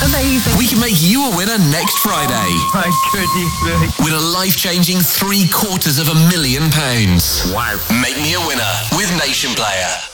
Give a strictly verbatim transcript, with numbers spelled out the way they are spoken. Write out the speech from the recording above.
Amazing. We can make you a winner next Friday. My goodness me. Win a life-changing three quarters of a million pounds. Wow. Make me a winner with Nation Player.